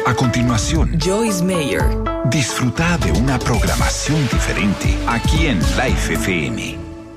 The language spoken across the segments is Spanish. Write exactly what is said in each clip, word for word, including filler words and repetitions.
A continuación, Joyce Meyer. Disfruta de una programación diferente aquí en Life F M.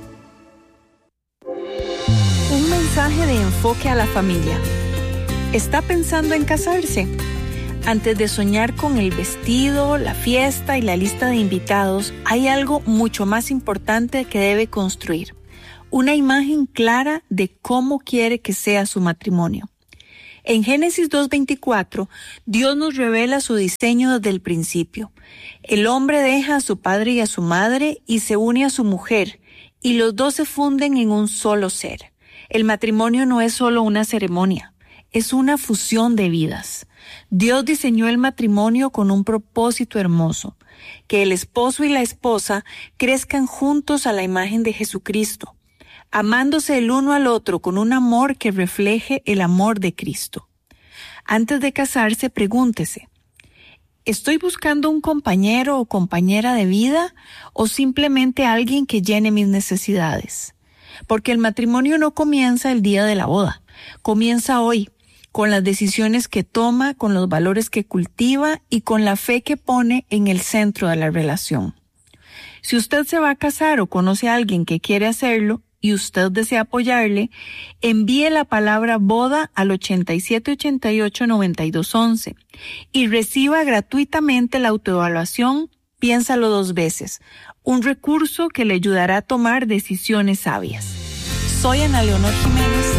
Un mensaje de enfoque a la familia. ¿Está pensando en casarse? Antes de soñar con el vestido, la fiesta y la lista de invitados, hay algo mucho más importante que debe construir. Una imagen clara de cómo quiere que sea su matrimonio. En Génesis dos veinticuatro, Dios nos revela su diseño desde el principio. El hombre deja a su padre y a su madre y se une a su mujer, y los dos se funden en un solo ser. El matrimonio no es solo una ceremonia, es una fusión de vidas. Dios diseñó el matrimonio con un propósito hermoso, que el esposo y la esposa crezcan juntos a la imagen de Jesucristo, amándose el uno al otro con un amor que refleje el amor de Cristo. Antes de casarse, pregúntese, ¿estoy buscando un compañero o compañera de vida o simplemente alguien que llene mis necesidades? Porque el matrimonio no comienza el día de la boda, comienza hoy, con las decisiones que toma, con los valores que cultiva y con la fe que pone en el centro de la relación. Si usted se va a casar o conoce a alguien que quiere hacerlo y usted desea apoyarle, envíe la palabra boda al ochenta y siete ochenta y ocho noventa y dos once y reciba gratuitamente la autoevaluación Piénsalo dos veces, un recurso que le ayudará a tomar decisiones sabias. Soy Ana Leonor Jiménez.